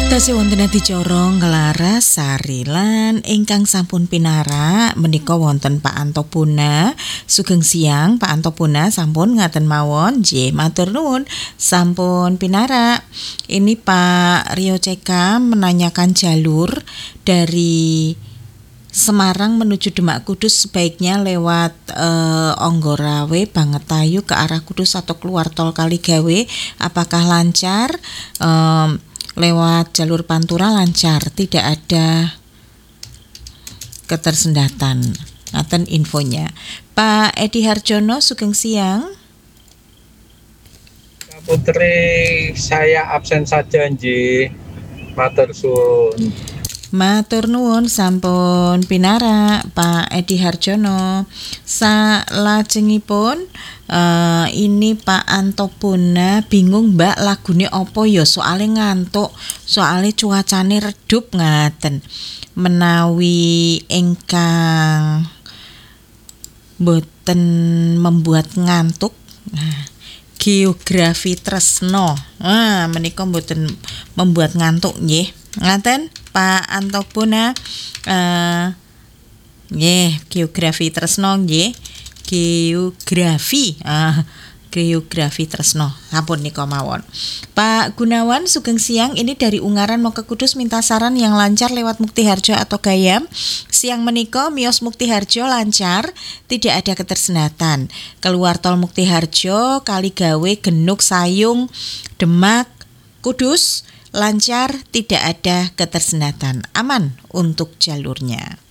Tasih wonten adicara nglaras sari lan ingkang sampun pinarak menika wonten Pak Antopuna. Sugeng siang Pak Antopuna, sampun ngaten mawon. Nggih, matur nuwun sampun pinarak. Ini Pak Rio CK menanyakan jalur dari Semarang menuju Demak Kudus sebaiknya lewat Onggarawe Bangetayu ke arah Kudus atau keluar tol Kaligawe, apakah lancar? Lewat jalur Pantura lancar, tidak ada ketersendatan. Ngaten infonya. Pak Edi Harjono, sugeng siang. Putri, saya absen saja nggih. Matur suwun. Matur nuwun sampun pinarak Pak Edi Harjono. Salajengipun ini Pak Antopuna bingung Mbak lagune apa ya, soale ngantuk, soale cuacane redup ngaten. Menawi ingkang boten membuat ngantuk, Geografi Tresno. Menika mboten membuat ngantuk nggih. Ngaten Pak Antopuna, nggih, Geografi Tresno nggih. Geografi Tresno. Ampun nika mawon. Pak Gunawan, sugeng siang. Ini dari Ungaran mau ke Kudus, minta saran yang lancar lewat Muktiharjo atau Gayam. Siang menika miyos Muktiharjo lancar, tidak ada ketersendatan. Keluar tol Muktiharjo, Kaligawe, Genuk, Sayung, Demak, Kudus lancar, tidak ada ketersendatan, aman untuk jalurnya.